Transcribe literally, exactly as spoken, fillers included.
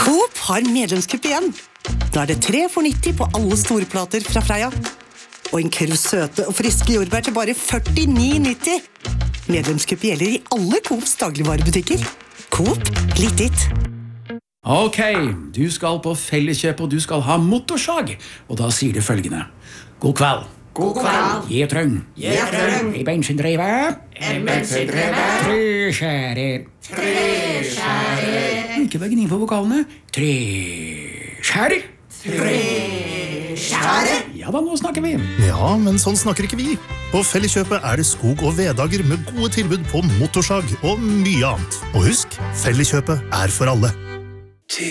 Coop har medlemskupp igjen. Nå er det tre for nitti på alle storplater fra Freia. Og en kurv søte og friske jordbær til bare førtini nitti. Medlemskupp gjelder i alle Coops dagligvarebutikker. Coop, litt ditt. Ok, du skal på Felleskjøp og du skal ha motorsag. Og da sier du følgende. God kveld. God kveld. Jeg trøng. Jeg trøng. En bensindriver. En bensindriver. Tre skjærer. Tre skjærer. Ikke bare gni på vokalene. Tre skjærer. Tre skjærer. Ja da, nå snakker vi. Ja, men sånn snakker ikke vi. På Felleskjøpet er det skog- og veddager med gode tilbud på motorsag og mye annet. Og husk, Felleskjøpet er for alle.